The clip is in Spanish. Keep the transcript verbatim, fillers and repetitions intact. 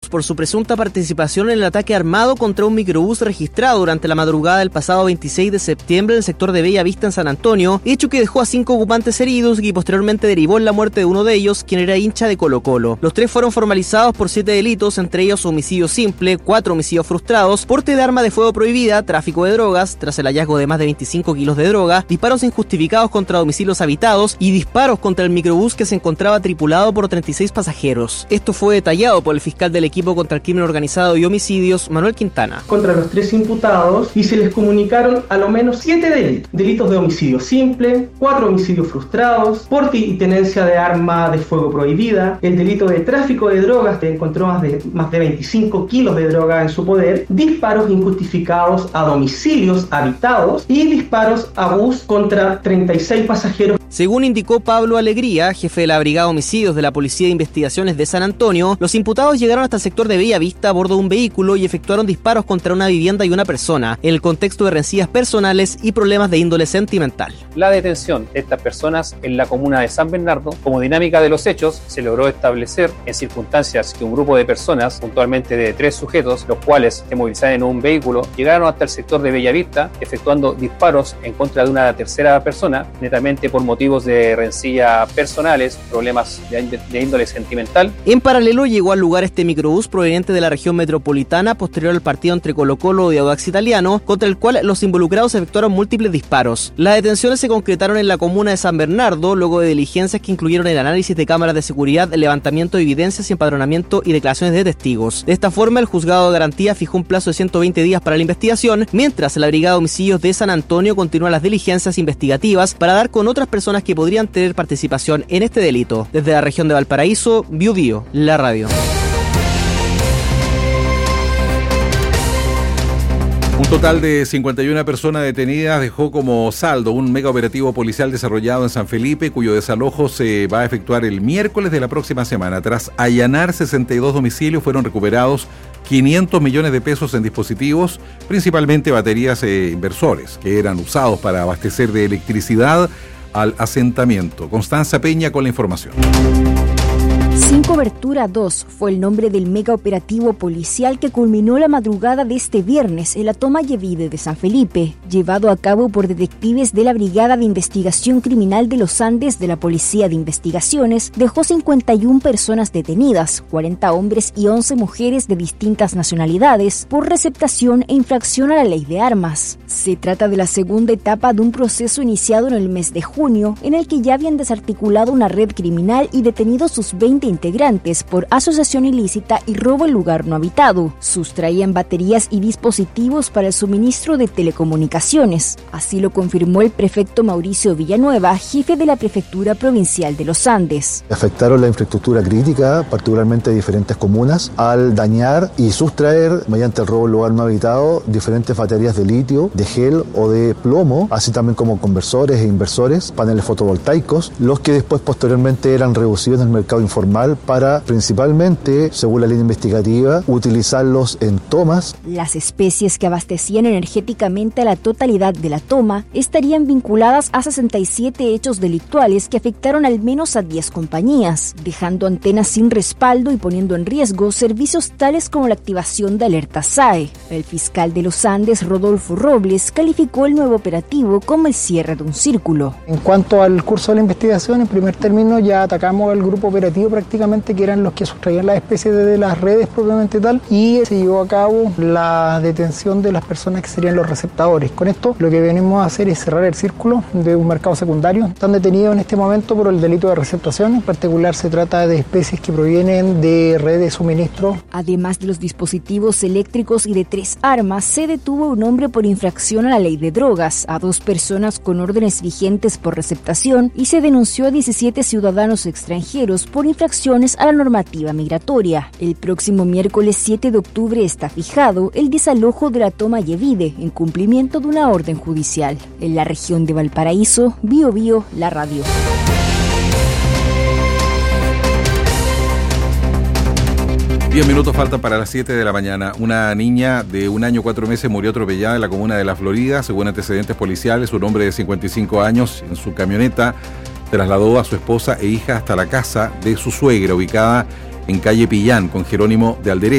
por su presunta participación en el ataque armado contra un microbús registrado durante la madrugada del pasado veintiséis de septiembre en el sector de Bella Vista en San Antonio, hecho que dejó a cinco ocupantes heridos y posteriormente derivó en la muerte de uno de ellos, quien era hincha de Colo-Colo. Los tres fueron formalizados por siete delitos, entre ellos homicidio simple, cuatro homicidios frustrados, porte de arma de fuego prohibida, tráfico de drogas, tras el hallazgo de más de veinticinco kilos de droga, disparos injustificados contra domicilios habitados y disparos contra el microbús que se encontraba tripulado por treinta y seis pasajeros. Esto fue detallado por el fiscal del equipo contra el crimen organizado y homicidios, Manuel Quintana. Contra los tres imputados y se les comunicaron a lo menos siete delitos. Delitos de homicidio simple, cuatro homicidios frustrados, porte y tenencia de arma de fuego prohibida, el delito de tráfico de drogas, que encontró más de, más de veinticinco kilos de droga en su poder, disparos injustificados a domicilios habitados y disparos a bus contra treinta y seis pasajeros. Según indicó Pablo Alegría, jefe de la Brigada de Homicidios de la Policía de Investigaciones de San Antonio, los imputados llegaron hasta el sector de Bella Vista a bordo de un vehículo y efectuaron disparos contra una vivienda y una persona, en el contexto de rencillas personales y problemas de índole sentimental. La detención de estas personas en la comuna de San Bernardo, como dinámica de los hechos, se logró establecer en circunstancias que un grupo de personas, puntualmente de tres sujetos, los cuales se movilizaban en un vehículo, llegaron hasta el sector de Bella Vista, efectuando disparos en contra de una tercera persona, netamente por motivos de rencilla personales, problemas de, de índole sentimental. En paralelo llegó al lugar este microbús proveniente de la región metropolitana posterior al partido entre Colo-Colo y Audax Italiano, contra el cual los involucrados efectuaron múltiples disparos. Las detenciones se concretaron en la comuna de San Bernardo, luego de diligencias que incluyeron el análisis de cámaras de seguridad, el levantamiento de evidencias y empadronamiento y declaraciones de testigos. De esta forma, el juzgado de garantía fijó un plazo de ciento veinte días para la investigación, mientras la Brigada de Homicidios de San Antonio continúa las diligencias investigativas para dar con otras personas que podrían tener participación en este delito. Desde la región de Valparaíso, Biu Biu, la radio. Un total de cincuenta y una personas detenidas dejó como saldo un mega operativo policial desarrollado en San Felipe, cuyo desalojo se va a efectuar el miércoles de la próxima semana. Tras allanar sesenta y dos domicilios, fueron recuperados quinientos millones de pesos en dispositivos, principalmente baterías e inversores, que eran usados para abastecer de electricidad al asentamiento. Constanza Peña con la información. Sin Cobertura dos fue el nombre del mega operativo policial que culminó la madrugada de este viernes en la toma Yevide de San Felipe, llevado a cabo por detectives de la Brigada de Investigación Criminal de los Andes de la Policía de Investigaciones. Dejó cincuenta y una personas detenidas, cuarenta hombres y once mujeres de distintas nacionalidades, por receptación e infracción a la ley de armas. Se trata de la segunda etapa de un proceso iniciado en el mes de junio, en el que ya habían desarticulado una red criminal y detenido sus veinte integrantes por asociación ilícita y robo en lugar no habitado. Sustraían baterías y dispositivos para el suministro de telecomunicaciones. Así lo confirmó el prefecto Mauricio Villanueva, jefe de la Prefectura Provincial de los Andes. Afectaron la infraestructura crítica, particularmente de diferentes comunas, al dañar y sustraer, mediante el robo en lugar no habitado, diferentes baterías de litio, de gel o de plomo, así también como conversores e inversores, paneles fotovoltaicos, los que después posteriormente eran reducidos en el mercado informal para, principalmente, según la línea investigativa, utilizarlos en tomas. Las especies que abastecían energéticamente a la totalidad de la toma estarían vinculadas a sesenta y siete hechos delictuales que afectaron al menos a diez compañías, dejando antenas sin respaldo y poniendo en riesgo servicios tales como la activación de alerta S A E. El fiscal de los Andes, Rodolfo Robles, calificó el nuevo operativo como el cierre de un círculo. En cuanto al curso de la investigación, en primer término ya atacamos al grupo operativo prácticamente que eran los que sustraían las especies de las redes propiamente tal, y se llevó a cabo la detención de las personas que serían los receptadores. Con esto lo que venimos a hacer es cerrar el círculo de un mercado secundario. Están detenidos en este momento por el delito de receptación. En particular se trata de especies que provienen de redes de suministro. Además de los dispositivos eléctricos y de tres armas, se detuvo a un hombre por infracción a la ley de drogas, a dos personas con órdenes vigentes por receptación y se denunció a diecisiete ciudadanos extranjeros por infracciones a la normativa migratoria. El próximo miércoles siete de octubre está fijado el desalojo de la toma Yevide en cumplimiento de una orden judicial. En la región de Valparaíso, Bio Bio, la radio. Diez minutos faltan para las siete de la mañana. Una niña de un año cuatro meses murió atropellada en la comuna de La Florida. Según antecedentes policiales, un hombre de cincuenta y cinco años en su camioneta trasladó a su esposa e hija hasta la casa de su suegra, ubicada en calle Pillán, con Jerónimo de Alderete.